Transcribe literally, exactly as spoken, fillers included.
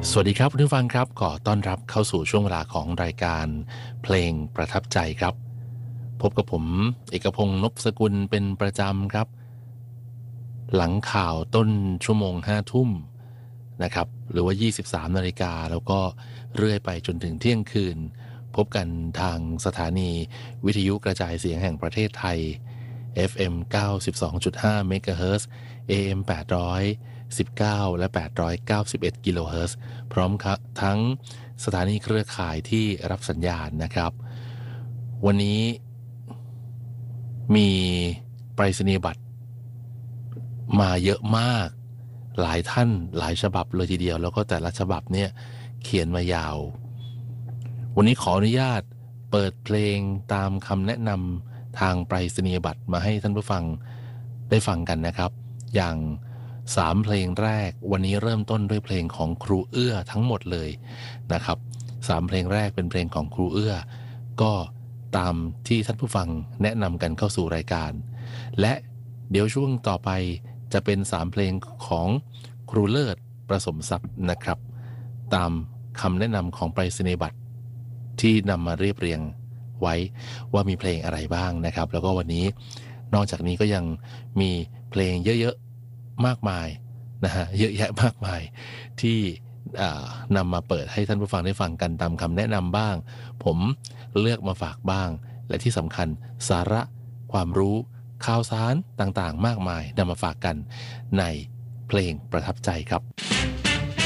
สวัสดีครับคุณผู้ฟังครับขอต้อนรับเข้าสู่ช่วงเวลาของรายการเพลงประทับใจครับพบกับผมเอกพงษ์นพสกุลเป็นประจำครับหลังข่าวต้นชั่วโมงห้าทุ่มนะครับหรือว่ายี่สิบสามนาฬิกาแล้วก็เรื่อยไปจนถึงเที่ยงคืนพบกันทางสถานีวิทยุกระจายเสียงแห่งประเทศไทย เอฟ เอ็ม เก้าสิบสองจุดห้า เมกะเฮิรตซ์ เอ เอ็ม แปดร้อยสิบเก้า และ แปดร้อยเก้าสิบเอ็ด กิโลเฮิรตซ์ พร้อมทั้งสถานีเครือข่ายที่รับสัญญาณนะครับวันนี้มีไปรษณียบัตรมาเยอะมากหลายท่านหลายฉบับเลยทีเดียวแล้วก็แต่ละฉบับเนี่ยเขียนมายาววันนี้ขออนุญาตเปิดเพลงตามคำแนะนำทางไปรษณียบัตรมาให้ท่านผู้ฟังได้ฟังกันนะครับอย่างสามเพลงแรกวันนี้เริ่มต้นด้วยเพลงของครูเอื้อทั้งหมดเลยนะครับสามเพลงแรกเป็นเพลงของครูเอื้อก็ตามที่ท่านผู้ฟังแนะนำกันเข้าสู่รายการและเดี๋ยวช่วงต่อไปจะเป็นสามเพลงของครูเลิศประสมทรัพย์นะครับตามคำแนะนำของไปรษณียบัตรที่นำมาเรียบเรียงไว้ว่ามีเพลงอะไรบ้างนะครับแล้วก็วันนี้นอกจากนี้ก็ยังมีเพลงเยอะๆมากมายนะฮะเยอะแยะมากมายที่นำมาเปิดให้ท่านผู้ฟังได้ฟังกันตามคำแนะนำบ้างผมเลือกมาฝากบ้างและที่สำคัญสาระความรู้ข่าวสารต่างๆมากมายนำมาฝากกันในเพลงประทับใจครับ